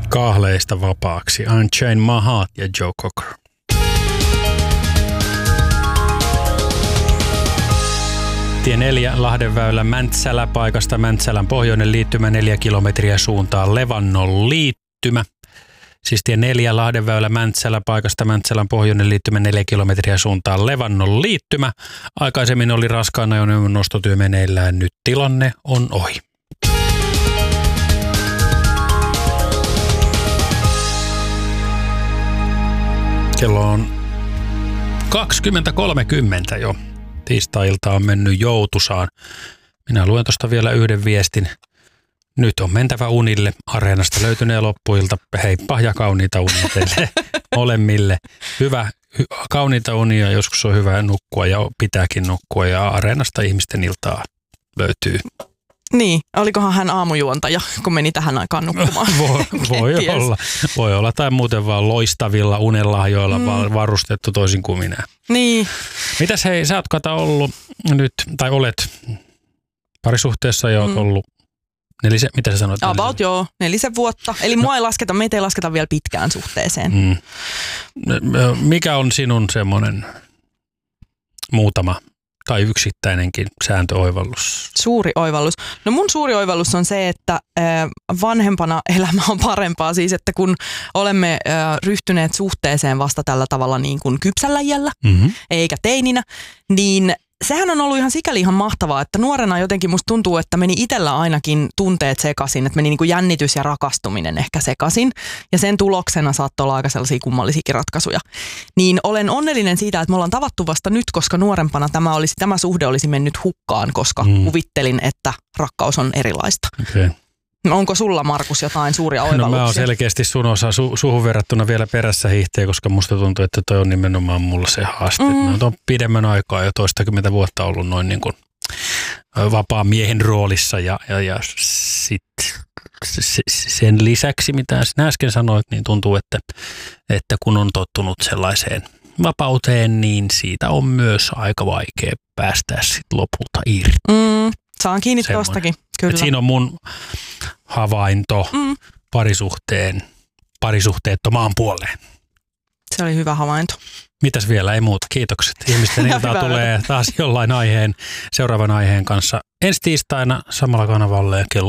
Kahleista vapaaksi. Unchain My Heart ja Joe Cocker. Tie 4 Lahdenväylä Mäntsälä paikasta Mäntsälän pohjoinen liittymä 4 kilometriä suuntaan Levannon liittymä. Siis tie 4 Lahdenväylä Mäntsälä paikasta Mäntsälän pohjoinen liittymä 4 kilometriä suuntaan Levannon liittymä. Aikaisemmin oli raskaan ajoneuvon nostotyö meneillään, nyt tilanne on ohi. Kello on 20.30 jo. Tiistai-ilta on mennyt joutusaan. Minä luen tuosta vielä yhden viestin. Nyt on mentävä unille. Areenasta löytyneen loppuilta. Heippa ja kauniita unia teille molemmille. Kauniita unia. Joskus on hyvä nukkua ja pitääkin nukkua. Ja Areenasta ihmisten iltaa löytyy. Niin, olikohan hän aamujuontaja, kun meni tähän aikaan nukkumaan? Voi olla, tai muuten vaan loistavilla unelahjoilla varustettu toisin kuin minä. Niin. Mitäs hei, sä oot ollut nyt, tai olet parisuhteessa ja oot ollut mitä sä sanoit? About joo, 4 vuotta. Eli meitä ei lasketa vielä pitkään suhteeseen. Mikä on sinun semmoinen muutama tai yksittäinenkin sääntöoivallus? Suuri oivallus. No mun suuri oivallus on se, että vanhempana elämä on parempaa. Siis, että kun olemme ryhtyneet suhteeseen vasta tällä tavalla niin kuin kypsällä iällä, eikä teininä, niin sehän on ollut ihan sikäli ihan mahtavaa, että nuorena jotenkin musta tuntuu, että meni itsellä ainakin tunteet sekaisin, että meni niin kuin jännitys ja rakastuminen ehkä sekaisin. Ja sen tuloksena saattoi olla aika sellaisia kummallisiakin ratkaisuja. Niin olen onnellinen siitä, että me ollaan tavattu vasta nyt, koska nuorempana tämä suhde olisi mennyt hukkaan, koska kuvittelin, että rakkaus on erilaista. Okay. Onko sulla, Markus, jotain suuria oivalluksia? No mä oon selkeästi sun osa suhun verrattuna vielä perässä hiihteen, koska musta tuntuu, että toi on nimenomaan mulla se haaste. Mä oon pidemmän aikaa jo 20 vuotta ollut noin niin kuin vapaan miehen roolissa ja sit sen lisäksi, mitä sinä äsken sanoit, niin tuntuu, että kun on tottunut sellaiseen vapauteen, niin siitä on myös aika vaikea päästää sit lopulta irti. Saan kiinni tuostakin, kyllä. Siinä on mun havainto parisuhteettomaan puoleen. Se oli hyvä havainto. Mitäs vielä? Ei muuta. Kiitokset. Ihmisten iltaa tulee taas jollain seuraavan aiheen kanssa ensi tiistaina samalla kanavalle kello